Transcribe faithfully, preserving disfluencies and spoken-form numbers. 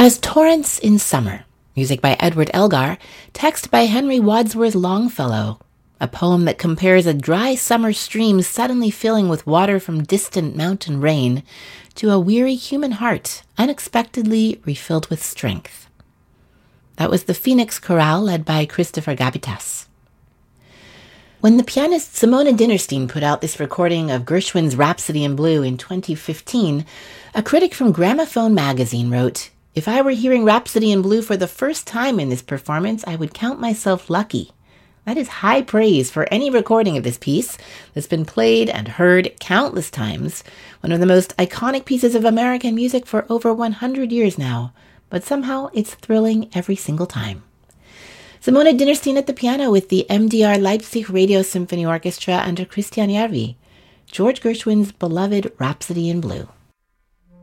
As Torrents in Summer, music by Edward Elgar, text by Henry Wadsworth Longfellow, a poem that compares a dry summer stream suddenly filling with water from distant mountain rain to a weary human heart unexpectedly refilled with strength. That was the Phoenix Chorale led by Christopher Gabitas. When the pianist Simona Dinnerstein put out this recording of Gershwin's Rhapsody in Blue in twenty fifteen, a critic from Gramophone magazine wrote, "If I were hearing Rhapsody in Blue for the first time in this performance, I would count myself lucky." That is high praise for any recording of this piece that's been played and heard countless times, one of the most iconic pieces of American music for over one hundred years now, but somehow it's thrilling every single time. Simona Dinnerstein at the piano with the M D R Leipzig Radio Symphony Orchestra under Christian Järvi, George Gershwin's beloved Rhapsody in Blue.